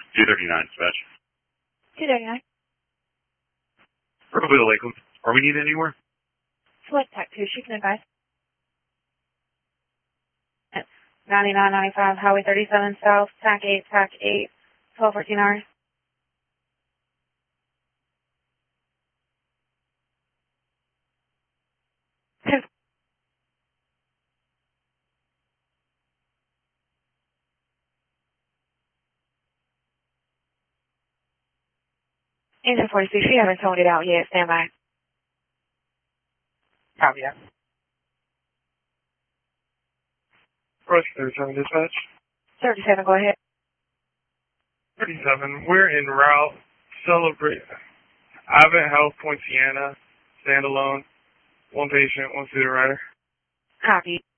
239 dispatch. 239. Probably Lakeland. Are we needed anywhere? Select Tech 2, she can advise. 9995 Highway 37 South, TAC 8, 1214 hours. Engine 46, she haven't toned it out yet. Stand by. Copy that. Rush 37 dispatch. 37, go ahead. 37, we're en route. Celebrate. Advent Health, Poinciana, standalone. One patient, one seated rider. Copy.